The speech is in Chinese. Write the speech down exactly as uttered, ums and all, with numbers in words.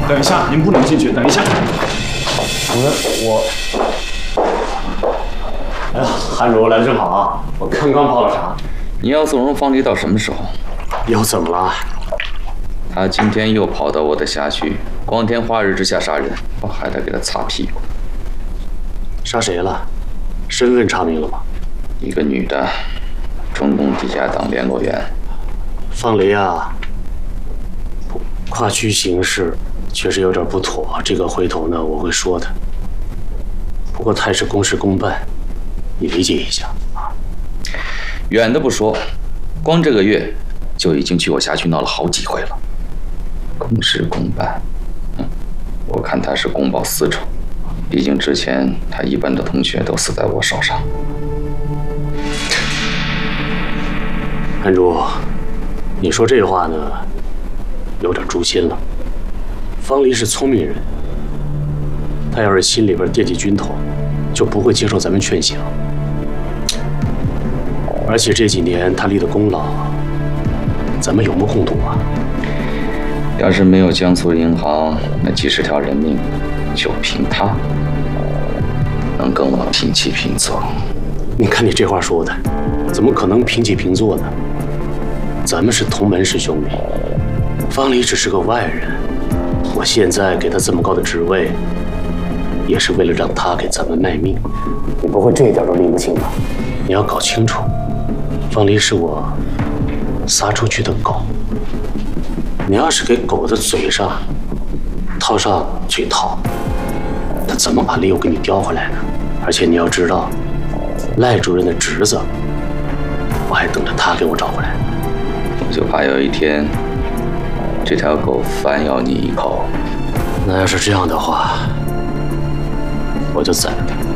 等一下，您不能进去，等一下。 我我，哎呀，韩主来的正好啊！我刚刚泡了茶。 你要纵容方离到什么时候？ 又怎么了？ 他今天又跑到我的辖区，光天化日之下杀人，我还得给他擦屁股。 杀谁了？身份查明了吗？ 一个女的，中共地下党联络员。 方雷啊，跨区行事确实有点不妥，这个回头呢我会说他。不过他也是公事公办，你理解一下啊。 远的不说，光这个月就已经去我辖区闹了好几回了。公事公办，嗯，我看他是公报私仇。毕竟之前他一班的同学都死在我手上。 韩主，你说这话呢，有点诛心了。方离是聪明人，他要是心里边惦记军头，就不会接受咱们劝降。而且这几年他立的功劳，咱们有目共睹啊。 要是没有江苏银行那几十条人命，就凭他能跟我平起平坐？ 你看你这话说的，怎么可能平起平坐呢？咱们是同门师兄弟，方离只是个外人，我现在给他这么高的职位，也是为了让他给咱们卖命。你不会这一点都拎不清吧？你要搞清楚，方离是我撒出去的狗，你要是给狗的嘴上套上嘴套，他怎么把猎物给你叼回来呢？而且你要知道，赖主任的侄子，我还等着他给我找回来。 我就怕有一天，这条狗反咬你一口。 那要是这样的话，我就宰了他。